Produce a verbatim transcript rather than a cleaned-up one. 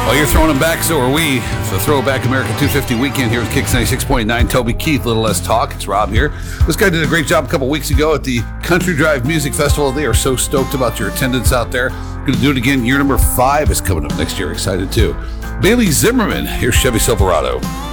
Well, you're throwing them back, so are we. So Throwback America two fifty weekend here with Kicks ninety-six point nine. Toby Keith, Little Less Talk. It's Rob here. This guy did a great job a couple weeks ago at the Country Drive Music Festival. They are so stoked about your attendance out there. Going to do it again. Year number five is coming up next year. Excited too. Bailey Zimmerman. Here's Chevy Silverado.